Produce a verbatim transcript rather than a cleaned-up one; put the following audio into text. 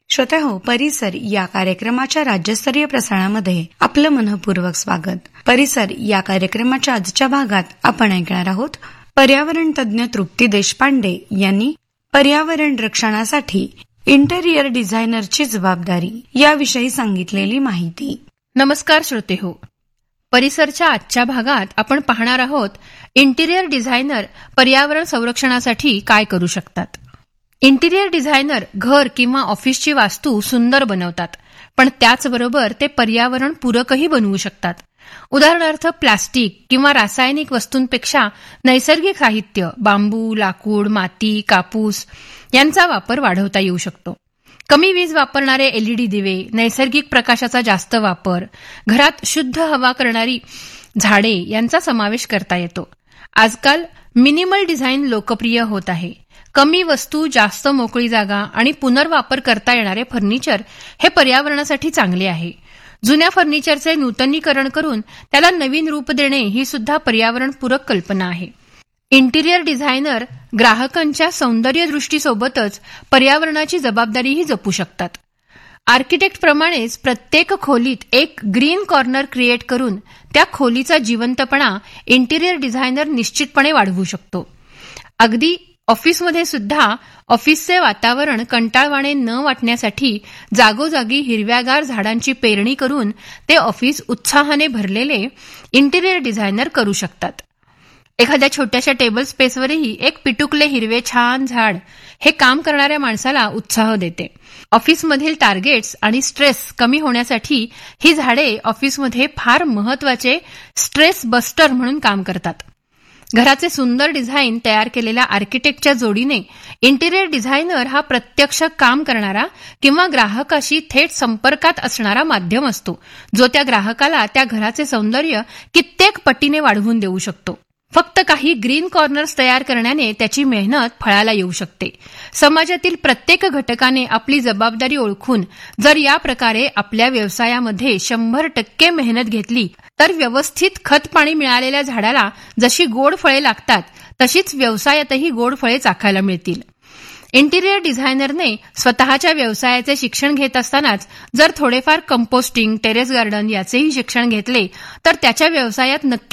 श्रोतेहो, परिसर या कार्यक्रमाच्या राज्यस्तरीय प्रसारणामध्ये आपलं मनःपूर्वक स्वागत. परिसर या कार्यक्रमाच्या आजच्या भागात आपण ऐकणार आहोत पर्यावरण तज्ज्ञ तृप्ती देशपांडे यांनी पर्यावरण रक्षणासाठी इंटेरियर डिझायनरची जबाबदारी याविषयी सांगितलेली माहिती. नमस्कार श्रोतेहो, परिसरच्या आजच्या भागात आपण पाहणार आहोत इंटिरियर डिझायनर पर्यावरण संरक्षणासाठी काय करू शकतात. इंटिरियर डिझायनर घर किंवा ऑफिसची वास्तू सुंदर बनवतात, पण त्याचबरोबर ते पर्यावरण पूरकही बनवू शकतात. उदाहरणार्थ, प्लास्टिक किंवा रासायनिक वस्तूंपेक्षा नैसर्गिक साहित्य, बांबू, लाकूड, माती, कापूस यांचा वापर वाढवता येऊ शकतो. कमी वीज वापरणारे एलईडी दिवे, नैसर्गिक प्रकाशाचा जास्त वापर, घरात शुद्ध हवा करणारी झाडे यांचा समावेश करता येतो. आजकाल मिनिमल डिझाईन लोकप्रिय होत आहे. कमी वस्तू, जास्त मोकळी जागा आणि पुनर्वापर करता येणारे फर्निचर हे पर्यावरणासाठी चांगले आहे. जुन्या फर्निचरचे नूतनीकरण करून त्याला नवीन रूप देणे ही सुद्धा पर्यावरणपूरक कल्पना आहे. इंटिरियर डिझायनर ग्राहकांच्या सौंदर्य दृष्टीसोबतच पर्यावरणाची जबाबदारीही जपू शकतात. आर्किटेक्टप्रमाणेच प्रत्येक खोलीत एक ग्रीन कॉर्नर क्रिएट करून त्या खोलीचा जिवंतपणा इंटिरियर डिझायनर निश्चितपणे वाढवू शकतो. अगदी ऑफिसमध्ये सुद्धा ऑफिसचे वातावरण कंटाळवाणे न वाटण्यासाठी जागोजागी हिरव्यागार झाडांची पेरणी करून ते ऑफिस उत्साहाने भरलेले इंटिरियर डिझायनर करू शकतात. एखाद्या छोट्याशा टेबल स्पेसवरही एक पिटुकले हिरवे छान झाड हे काम करणाऱ्या माणसाला उत्साह देते. ऑफिसमधील टार्गेट्स आणि स्ट्रेस कमी होण्यासाठी ही झाडे ऑफिसमध्ये फार महत्वाचे स्ट्रेस बस्टर म्हणून काम करतात. घराचे सुंदर डिझाईन तयार केलेल्या आर्किटेक्टच्या जोडीने इंटिरियर डिझायनर हा प्रत्यक्ष काम करणारा किंवा ग्राहकाशी थेट संपर्कात असणारा माध्यम असतो, जो त्या ग्राहकाला त्या घराचे सौंदर्य कित्येक पटीने वाढवून देऊ शकतो. फक्त काही ग्रीन कॉर्नर्स तयार करण्याने त्याची मेहनत फळाला येऊ शकते. समाजातील प्रत्येक घटकाने आपली जबाबदारी ओळखून जर या प्रकारे आपल्या व्यवसायामध्ये शंभर टक्के मेहनत घेतली तर व्यवस्थित खत पाणी मिळालेल्या झाडाला जशी गोड फळे लागतात तशीच व्यवसायातही गोड फळे चाखायला मिळतील. इंटिरियर डिझायनरने स्वतःच्या व्यवसायाचे शिक्षण घेत असतानाच जर थोडेफार कंपोस्टिंग, टेरेस गार्डन याचेही शिक्षण घेतले तर त्याच्या व्यवसायात नक्की